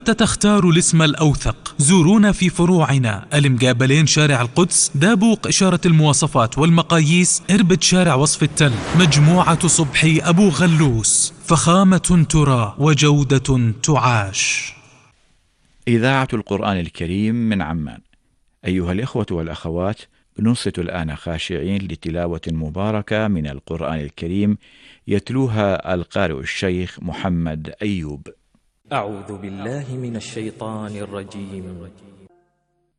تختار الاسم الأوثق. زورونا في فروعنا: المقابلين شارع القدس، دابوق إشارة المواصفات والمقاييس، إربد شارع وصف التل، مجموعة صبحي أبو غلوس. فخامة ترى وجودة تعاش. إذاعة القرآن الكريم من عمان. أيها الإخوة والأخوات، ننصت الآن خاشعين لتلاوة مباركة من القرآن الكريم يتلوها القارئ الشيخ محمد أيوب. أعوذ بالله من الشيطان الرجيم.